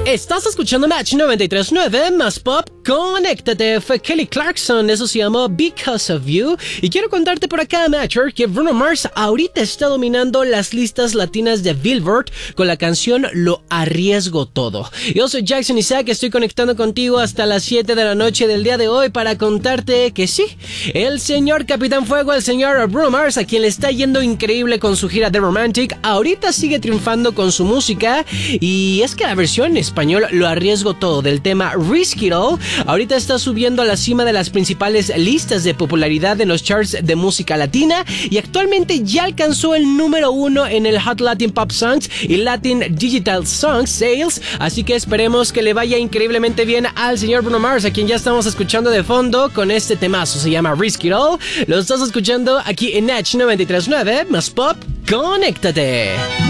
Estás escuchando Match 93.9 más pop. Conéctate, fue Kelly Clarkson, eso se llamó Because of You. Y quiero contarte por acá, Matcher, que Bruno Mars ahorita está dominando las listas latinas de Billboard con la canción Lo Arriesgo Todo. Yo soy Jackson Isaac, estoy conectando contigo hasta las 7 de la noche del día de hoy para contarte que sí, el señor Capitán Fuego, el señor Bruno Mars, a quien le está yendo increíble con su gira The Romantic, ahorita sigue triunfando con su música. Y es que la versión en español Lo Arriesgo Todo del tema Risk It All ahorita está subiendo a la cima de las principales listas de popularidad en los charts de música latina y actualmente ya alcanzó el número 1 en el Hot Latin Pop Songs y Latin Digital Songs Sales, así que esperemos que le vaya increíblemente bien al señor Bruno Mars, a quien ya estamos escuchando de fondo con este temazo, se llama Risk It All. Lo estás escuchando aquí en Match 93.9 más pop. ¡Conéctate!